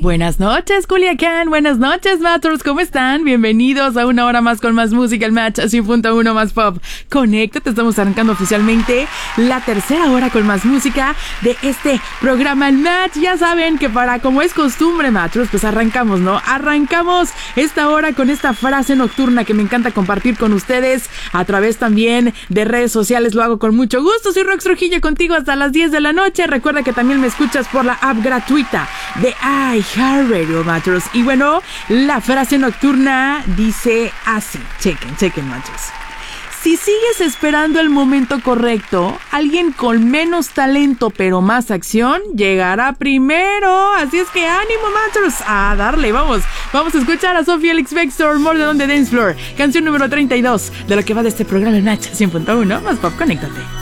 Buenas noches, Culiacán. Buenas noches, Matros. ¿Cómo están? Bienvenidos a una hora más con más música, el Match 100.1 más pop. Conéctate, estamos arrancando oficialmente la tercera hora con más música de este programa, el Match. Ya saben que como es costumbre, Matros, pues arrancamos, ¿no? Arrancamos esta hora con esta frase nocturna que me encanta compartir con ustedes a través también de redes sociales. Lo hago con mucho gusto. Soy Rox Trujillo contigo hasta las 10 de la noche. Recuerda que también me escuchas por la app gratuita de iHeartRadio, Matros. Y bueno, la frase nocturna dice así. Chequen, Matros. Si sigues esperando el momento correcto, alguien con menos talento pero más acción llegará primero. Así es que ánimo, Matros, a darle. Vamos a escuchar a Sophie Elix Bextor, More Than on the Dance Floor, canción número 32 de lo que va de este programa, el Match 100.1 más pop. Conéctate.